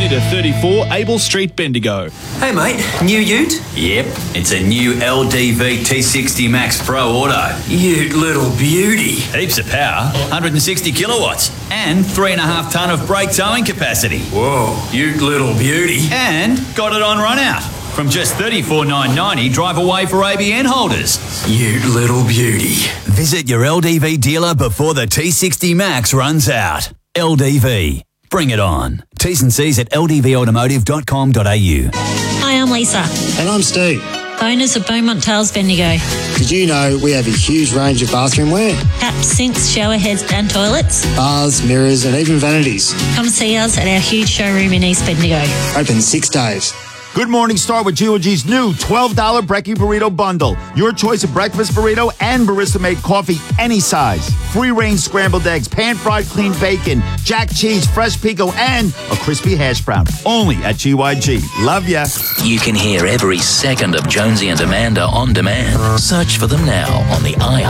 20 to 34 Able Street, Bendigo. Hey mate, new ute? Yep, it's a new LDV T60 Max Pro Auto. Ute little beauty. Heaps of power, 160 kilowatts, and 3.5 tonne of brake towing capacity. Whoa, ute little beauty. And got it on run out. From just $34,990 drive away for ABN holders. Ute little beauty. Visit your LDV dealer before the T60 Max runs out. LDV. Bring it on. T's and C's at ldvautomotive.com.au. Hi, I'm Lisa. And I'm Steve. Owners of Beaumont Tales Bendigo. Did you know we have a huge range of bathroom wear? Taps, sinks, shower heads and toilets. Baths, mirrors and even vanities. Come see us at our huge showroom in East Bendigo. Open 6 days. Good morning, start with GOG's new $12 Brekkie Burrito Bundle. Your choice of breakfast burrito and barista-made coffee, any size. Free-range scrambled eggs, pan-fried clean bacon, jack cheese, fresh pico, and a crispy hash brown. Only at GYG. Love ya. You can hear every second of Jonesy and Amanda on demand. Search for them now on the